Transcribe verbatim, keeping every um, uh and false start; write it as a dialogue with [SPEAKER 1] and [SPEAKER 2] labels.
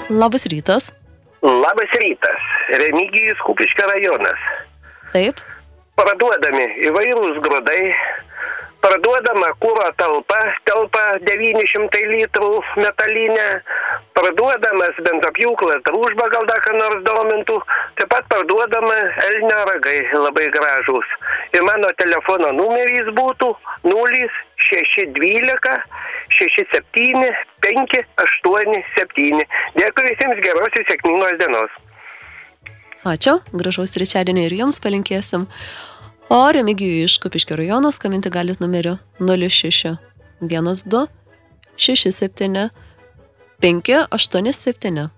[SPEAKER 1] Labas rytas.
[SPEAKER 2] Labas rytas. Remigijus, Kupiškio rajonas.
[SPEAKER 1] Taip.
[SPEAKER 2] Parduodami įvairūs grūdai, parduodama kuro talpa, telpa devyni šimtai litrų metalinė, parduodamas benzopjūklas družba, gal dar ką nors domintų, taip pat parduodama elnio ragai, labai gražūs. Ir mano telefono numeris būtų nulis šeši dvylika šeši septyni penki aštuoni septyni. Dėkui visiems, geros ir sėkmingos dienos.
[SPEAKER 1] Ačiū, gražaus trečiadienio ir jums palinkėsim. O Remigijui iš Kupiškio rajono skambinti galit numeriu nulis šeši vienas du šeši septyni penki aštuoni septyni.